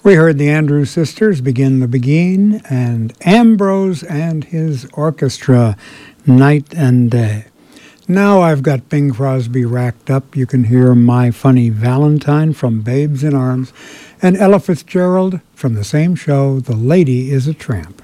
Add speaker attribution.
Speaker 1: We heard the Andrews Sisters, Begin the Begin, and Ambrose and his orchestra, Night and Day. Now I've got Bing Crosby racked up. You can hear My Funny Valentine from Babes in Arms, and Ella Fitzgerald from the same show, The Lady is a Tramp.